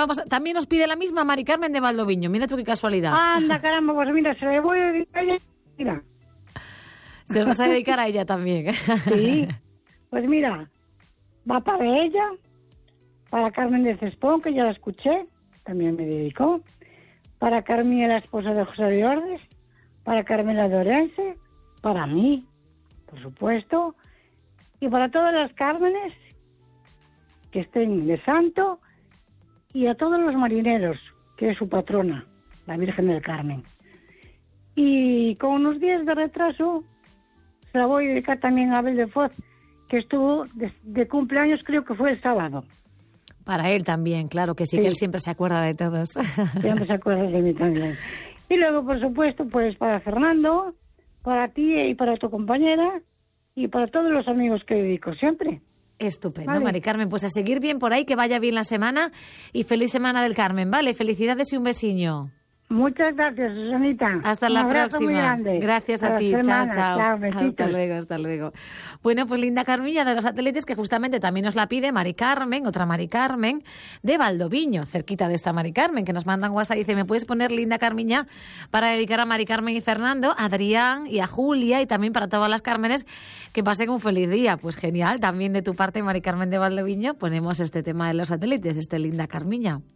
también nos pide la misma Mari Carmen de Valdoviño. Mira tú qué casualidad. Anda, caramba, pues mira, se le voy a dedicar a ella. Mira. Se lo vas a dedicar a ella también. Sí, pues mira, va para ella, para Carmen de Cespón, que ya la escuché, también me dedicó, para Carmen, la esposa de José de Ordes, para Carmela de Orense, para mí, por supuesto, y para todas las Cármenes que estén de santo, y a todos los marineros, que es su patrona, la Virgen del Carmen. Y con unos días de retraso, se la voy a dedicar también a Abel de Foz, que estuvo de cumpleaños, creo que fue el sábado. Para él también, claro que sí, que él siempre se acuerda de todos. Siempre se acuerda de mí también. Y luego, por supuesto, pues para Fernando, para ti y para tu compañera, y para todos los amigos que dedico siempre. Estupendo, vale. Mari Carmen. Pues a seguir bien por ahí, que vaya bien la semana y feliz semana del Carmen, ¿vale? Felicidades y un besiño. Muchas gracias, Susanita. Hasta la próxima. Muy grande. Gracias a ti. Chao, chao. Hasta luego, hasta luego. Bueno, pues linda Carmilla de los Satélites, que justamente también nos la pide Mari Carmen, otra Mari Carmen, de Valdoviño, cerquita de esta Mari Carmen, que nos mandan WhatsApp y dice, ¿me puedes poner linda Carmiña para dedicar a Mari Carmen y Fernando, a Adrián y a Julia y también para todas las Cármenes que pasen un feliz día? Pues genial, también de tu parte, Mari Carmen de Valdoviño, ponemos este tema de los Satélites, linda Carmiña.